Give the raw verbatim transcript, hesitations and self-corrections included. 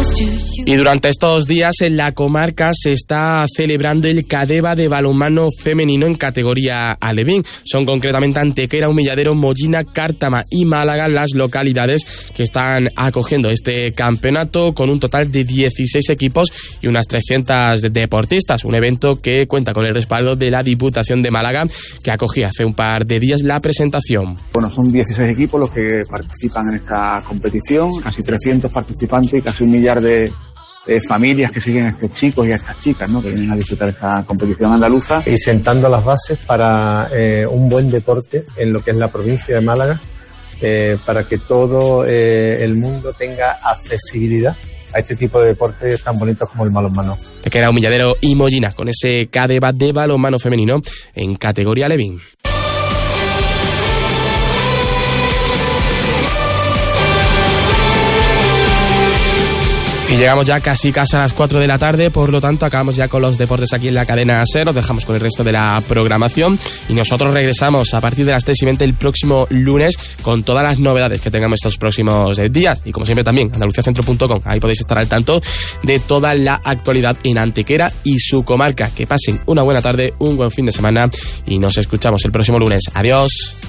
Y durante estos días en la comarca se está celebrando el Cadeva de balonmano femenino en categoría alevín. Son concretamente Antequera, Humilladero, Mollina, Cártama y Málaga las localidades que están acogiendo este campeonato, con un total de dieciséis equipos y unas trescientas deportistas. Un evento que cuenta con el respaldo de la Diputación de Málaga, que acogía hace un par de días la presentación. Bueno, son dieciséis equipos los que participan en esta competición, casi trescientos participantes y casi un millar de de familias que siguen a estos chicos y a estas chicas, ¿no?, que vienen a disfrutar esta competición andaluza. Y sentando las bases para eh, un buen deporte en lo que es la provincia de Málaga, eh, para que todo eh, el mundo tenga accesibilidad a este tipo de deportes tan bonitos como el balonmano. Te queda Humilladero y Mollina con ese Cadeva de balonmano femenino en categoría alevín. Y llegamos ya casi casi a las cuatro de la tarde, por lo tanto acabamos ya con los deportes aquí en la cadena SER, nos dejamos con el resto de la programación y nosotros regresamos a partir de las tres y veinte el próximo lunes con todas las novedades que tengamos estos próximos días y como siempre también andalucía centro punto com, ahí podéis estar al tanto de toda la actualidad en Antequera y su comarca. Que pasen una buena tarde, un buen fin de semana y nos escuchamos el próximo lunes. Adiós.